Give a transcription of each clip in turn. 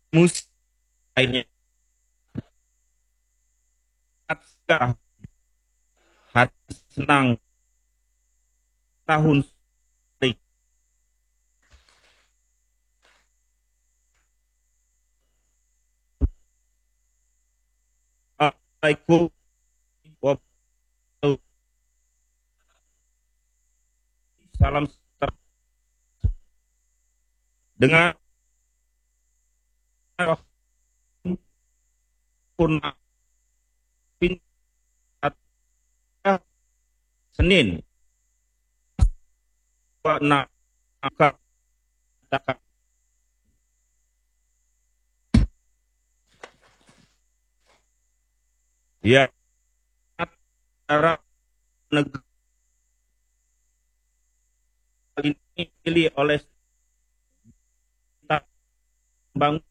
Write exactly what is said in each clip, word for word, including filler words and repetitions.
musik lainnya. Hati senang tahun baik. Assalamualaikum warahmatullahi. Salam sejahtera dengan pun Senin enam ya antara negara ini dipilih oleh kita membangun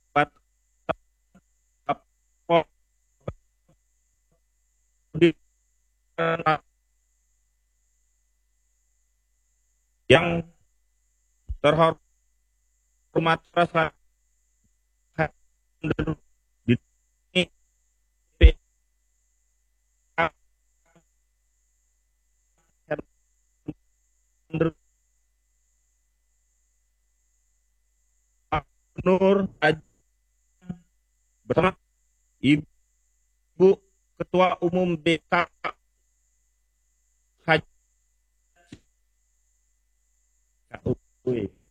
yang terhormat rasa di Nur bersama Ibu Ketua Umum B K Haji